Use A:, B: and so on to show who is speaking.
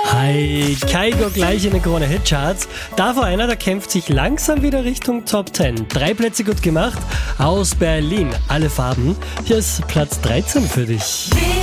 A: Hi, Kaigo gleich in den Krone-Hitcharts. Davor einer, der kämpft sich langsam wieder Richtung Top 10. 3 Plätze gut gemacht, aus Berlin, alle Farben. Hier ist Platz 13 für dich.